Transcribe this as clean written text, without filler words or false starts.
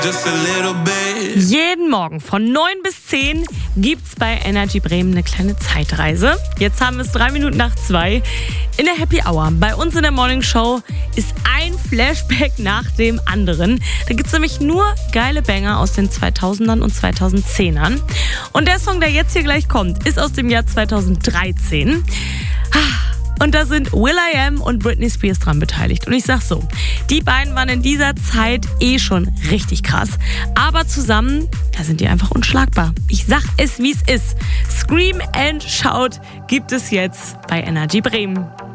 Just a little bit. Jeden Morgen von 9 bis 10 gibt's bei Energy Bremen eine kleine Zeitreise. Jetzt haben wir es 3:02 in der Happy Hour. Bei uns in der Morning Show ist ein Flashback nach dem anderen. Da gibt's nämlich nur geile Banger aus den 2000ern und 2010ern. Und der Song, der jetzt hier gleich kommt, ist aus dem Jahr 2013. Und da sind will.i.am und Britney Spears dran beteiligt. Und ich sag so, die beiden waren in dieser Zeit schon richtig krass. Aber zusammen, da sind die einfach unschlagbar. Ich sag es, wie es ist. Scream and Shout gibt es jetzt bei Energy Bremen.